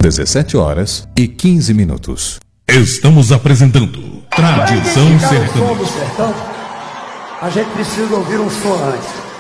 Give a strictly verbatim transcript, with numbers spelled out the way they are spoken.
dezessete horas e quinze minutos. Estamos apresentando Tradição Sertão. Sertaneja. Sertão, a gente precisa ouvir um som antes.